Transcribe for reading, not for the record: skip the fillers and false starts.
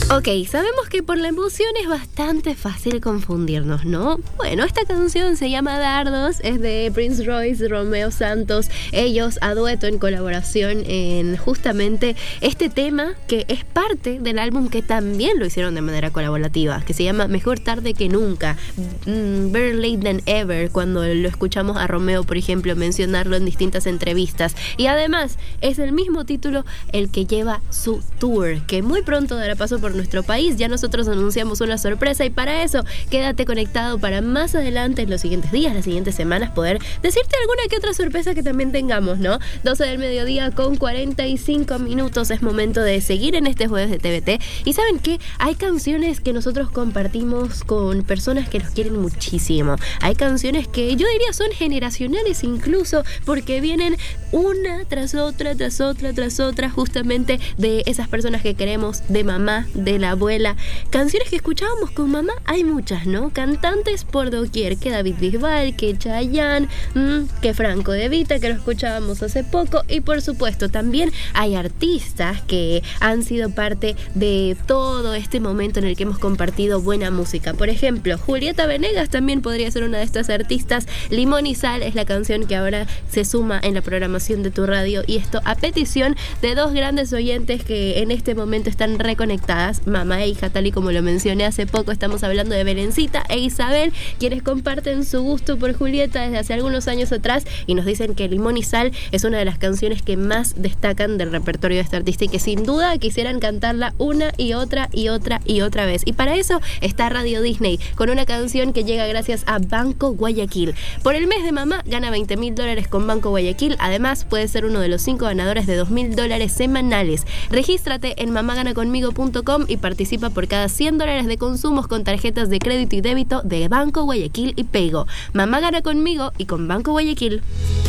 Ok, sabemos que por la emoción es bastante fácil confundirnos, ¿no? Bueno, esta canción se llama Dardos, es de Prince Royce, Romeo Santos, ellos a dueto en colaboración en justamente este tema que es parte del álbum que también lo hicieron de manera colaborativa, que se llama Mejor Tarde que Nunca, Better Late Than Ever, cuando lo escuchamos a Romeo, por ejemplo, mencionarlo en distintas entrevistas. Y además es el mismo título el que lleva su tour, que muy pronto dará paso por nuestro país. Ya nosotros anunciamos una sorpresa y para eso quédate conectado para más adelante en los siguientes días, las siguientes semanas, poder decirte alguna que otra sorpresa que también tengamos, ¿no? 12 del mediodía con 45 minutos, es momento de seguir en este jueves de TVT. Y ¿saben qué? Hay canciones que nosotros compartimos con personas que nos quieren muchísimo. Hay canciones que yo diría son generacionales incluso, porque vienen una tras otra, tras otra, tras otra, justamente de esas personas que queremos, de mamá, de la abuela. Canciones que escuchábamos con mamá, hay muchas, ¿no? Cantantes por doquier, que David Bisbal, que Chayanne, que Franco De Vita, que lo escuchábamos hace poco, y por supuesto también hay artistas que han sido parte de todo este momento en el que hemos compartido buena música. Por ejemplo, Julieta Venegas también podría ser una de estas artistas. Limón y Sal es la canción que ahora se suma en la programación de tu radio, y esto a petición de dos grandes oyentes que en este momento están reconectadas, mamá e hija, tal y como lo mencioné hace poco. Estamos hablando de Belencita e Isabel, quienes comparten su gusto por Julieta desde hace algunos años atrás y nos dicen que Limón y Sal es una de las canciones que más destacan del repertorio de este artista y que sin duda quisieran cantarla una y otra y otra y otra vez. Y para eso está Radio Disney con una canción que llega gracias a Banco Guayaquil. Por el mes de mamá gana $20,000 con Banco Guayaquil. Además puede ser uno de los 5 ganadores de $2,000 semanales. Regístrate en mamaganaconmigo.com y participa por cada $100 de consumos con tarjetas de crédito y débito de Banco Guayaquil y Pego. Mamá gana conmigo y con Banco Guayaquil.